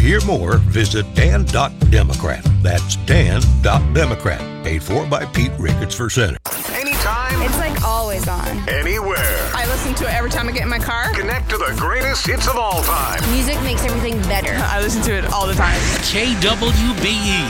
hear more, visit Dan.Democrat. That's Dan.Democrat. Paid for by Pete Ricketts for Senate. Anytime. It's like always on. Anywhere. I listen to it every time I get in my car. Connect to the greatest hits of all time. Music makes everything better. I listen to it all the time. KWBE,